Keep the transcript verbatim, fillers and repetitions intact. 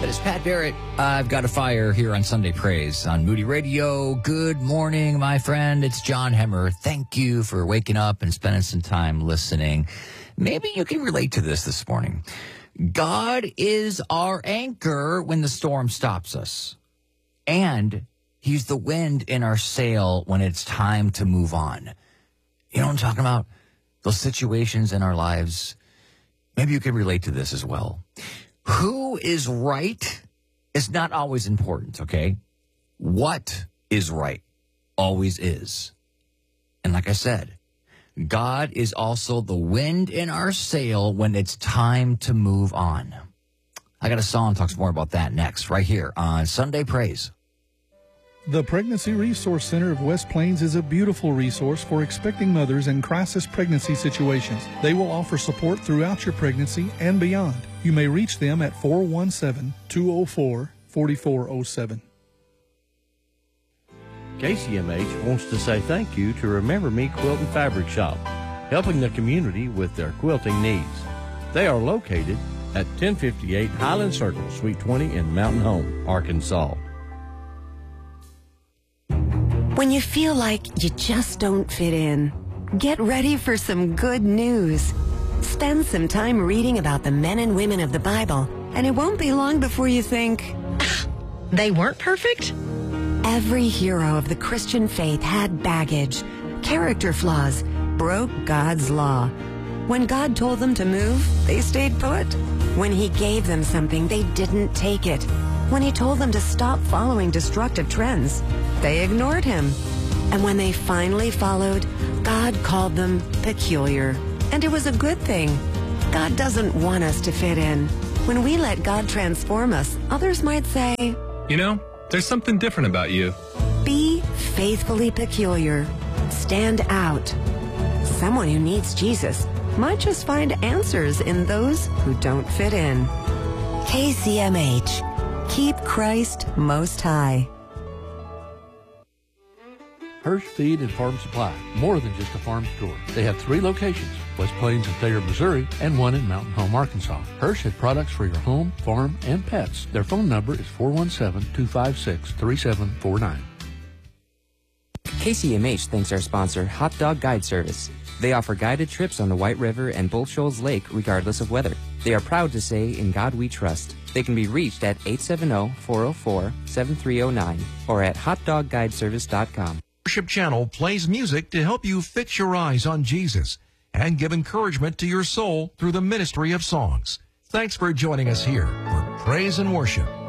That is Pat Barrett. I've got a fire here on Sunday Praise on Moody Radio. Good morning, my friend. It's John Hemmer. Thank you for waking up and spending some time listening. Maybe you can relate to this this morning. God is our anchor when the storm stops us. And he's the wind in our sail when it's time to move on. You know what I'm talking about? Those situations in our lives. Maybe you can relate to this as well. Who is right is not always important, okay? What is right always is. And like I said, God is also the wind in our sail when it's time to move on. I got a song that talks more about that next, right here on Sunday Praise. The Pregnancy Resource Center of West Plains is a beautiful resource for expecting mothers in crisis pregnancy situations. They will offer support throughout your pregnancy and beyond. You may reach them at four one seven, two zero four, four four zero seven. K C M H wants to say thank you to Remember Me Quilt and Fabric Shop, helping the community with their quilting needs. They are located at ten fifty-eight Highland Circle, Suite twenty in Mountain Home, Arkansas. When you feel like you just don't fit in, get ready for some good news. Spend some time reading about the men and women of the Bible, and it won't be long before you think, they weren't perfect? Every hero of the Christian faith had baggage, character flaws, broke God's law. When God told them to move, they stayed put. When he gave them something, they didn't take it. When he told them to stop following destructive trends, they ignored him. And when they finally followed, God called them peculiar. And it was a good thing. God doesn't want us to fit in. When we let God transform us, others might say, you know, there's something different about you. Be faithfully peculiar. Stand out. Someone who needs Jesus might just find answers in those who don't fit in. K C M H. Keep Christ most high. Hirsch Feed and Farm Supply, more than just a farm store. They have three locations, West Plains and Thayer, Missouri, and one in Mountain Home, Arkansas. Hirsch has products for your home, farm, and pets. Their phone number is four one seven, two five six, three seven four nine. K C M H thanks our sponsor, Hot Dog Guide Service. They offer guided trips on the White River and Bull Shoals Lake regardless of weather. They are proud to say, in God we trust. They can be reached at eight seven zero, four zero four, seven three zero nine or at hot dog guide service dot com. Worship Channel plays music to help you fix your eyes on Jesus and give encouragement to your soul through the ministry of songs. Thanks for joining us here for Praise and Worship.